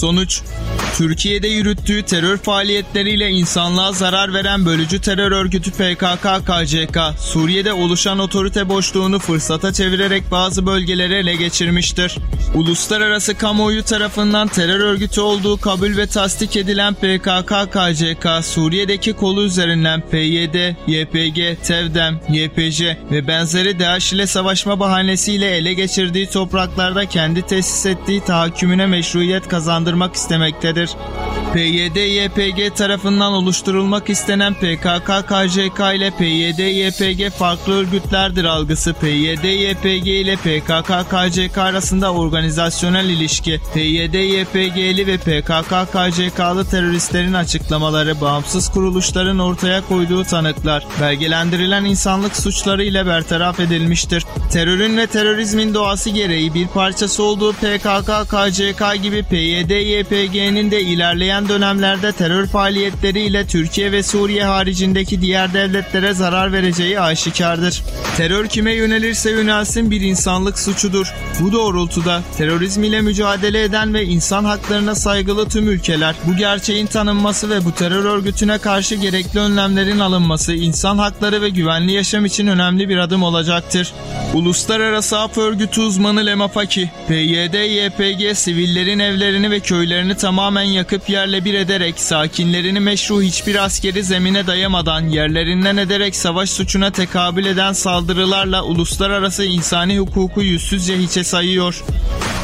Sonuç: Türkiye'de yürüttüğü terör faaliyetleriyle insanlığa zarar veren bölücü terör örgütü PKK-KCK, Suriye'de oluşan otorite boşluğunu fırsata çevirerek bazı bölgeleri ele geçirmiştir. Uluslararası kamuoyu tarafından terör örgütü olduğu kabul ve tasdik edilen PKK-KCK, Suriye'deki kolu üzerinden PYD, YPG, TEVDEM, YPJ ve benzeri DAEŞ ile savaşma bahanesiyle ele geçirdiği topraklarda kendi tesis ettiği tahakkümüne meşruiyet kazandırmak istemektedir. PYD-YPG tarafından oluşturulmak istenen PKK-KCK ile PYD-YPG farklı örgütlerdir algısı, PYD-YPG ile PKK-KCK arasında organizasyonel ilişki, PYD-YPG'li ve PKK-KCK'lı teröristlerin açıklamaları, bağımsız kuruluşların ortaya koyduğu tanıklar, belgelendirilen insanlık suçları ile bertaraf edilmiştir. Terörün ve terörizmin doğası gereği bir parçası olduğu PKK-KCK gibi PYD-YPG'nin de ilerleyen dönemlerde terör faaliyetleriyle Türkiye ve Suriye haricindeki diğer devletlere zarar vereceği aşikardır. Terör kime yönelirse yönelsin bir insanlık suçudur. Bu doğrultuda terörizm ile mücadele eden ve insan haklarına saygılı tüm ülkeler, bu gerçeğin tanınması ve bu terör örgütüne karşı gerekli önlemlerin alınması insan hakları ve güvenli yaşam için önemli bir adım olacaktır. Uluslararası Af Örgütü uzmanı Lema Faki, PYD-YPG sivillerin evlerini ve köylerini tamamen yakıp yerle bir ederek, sakinlerini meşru hiçbir askeri zemine dayamadan, yerlerinden ederek savaş suçuna tekabül eden saldırılarla uluslararası insani hukuku yüzsüzce hiçe sayıyor.